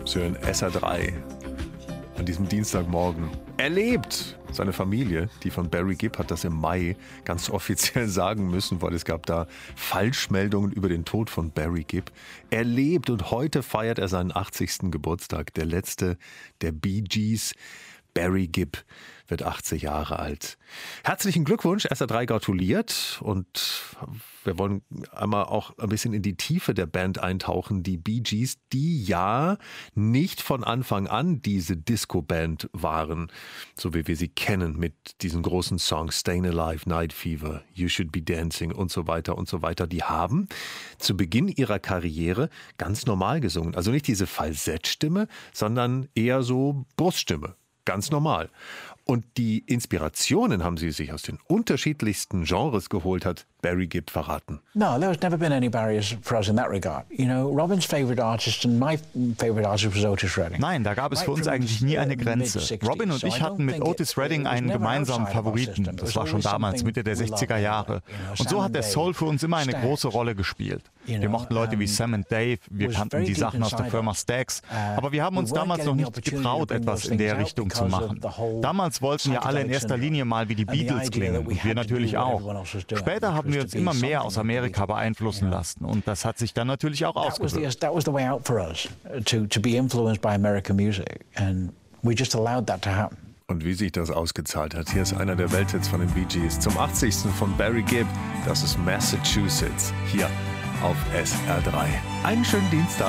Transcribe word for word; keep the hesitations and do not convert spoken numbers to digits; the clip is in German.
Sie hören S R drei an diesem Dienstagmorgen. Er lebt! Seine Familie, die von Barry Gibb, hat das im Mai ganz offiziell sagen müssen, weil es gab da Falschmeldungen über den Tod von Barry Gibb. Er lebt und heute feiert er seinen achtzigsten Geburtstag. Der letzte der Bee Gees. Barry Gibb wird achtzig Jahre alt. Herzlichen Glückwunsch, S R drei gratuliert, und wir wollen einmal auch ein bisschen in die Tiefe der Band eintauchen. Die Bee Gees, die ja nicht von Anfang an diese Disco-Band waren, so wie wir sie kennen mit diesen großen Songs Stayin' Alive, Night Fever, You Should Be Dancing und so weiter und so weiter. Die haben zu Beginn ihrer Karriere ganz normal gesungen. Also nicht diese Falsettstimme, sondern eher so Bruststimme. Ganz normal. Und die Inspirationen haben sie sich aus den unterschiedlichsten Genres geholt, hat Barry Gibb verraten. No, there has never been any barriers for us in that regard. You know, Robin's favorite artist and my favorite artist was Otis Redding. Nein, da gab es für uns eigentlich nie eine Grenze. Robin und ich hatten mit Otis Redding einen gemeinsamen Favoriten. Das war schon damals, Mitte der sechziger Jahre. Und so hat der Soul für uns immer eine große Rolle gespielt. Wir mochten Leute wie Sam und Dave, wir kannten die Sachen aus der Firma Stax, aber wir haben uns damals noch nicht getraut, etwas in der Richtung zu machen. Damals wollten ja alle in erster Linie mal wie die Beatles klingen und wir natürlich auch. Später haben wir uns immer mehr aus Amerika beeinflussen lassen und das hat sich dann natürlich auch ausgewirkt. That was the way out for us, to to be influenced by American music, and we just allowed that to happen. Und wie sich das ausgezahlt hat, hier ist einer der Welthits von den Bee Gees. Zum achtzigsten von Barry Gibb, das ist Massachusetts, hier auf S R drei. Einen schönen Dienstag.